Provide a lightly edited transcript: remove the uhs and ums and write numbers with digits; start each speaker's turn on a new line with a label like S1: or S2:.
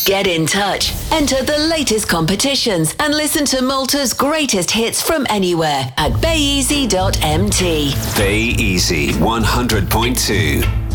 S1: Get in touch. Enter the latest competitions and listen to Malta's greatest hits from anywhere at bayeasy.mt.
S2: Bay Easy 100.2.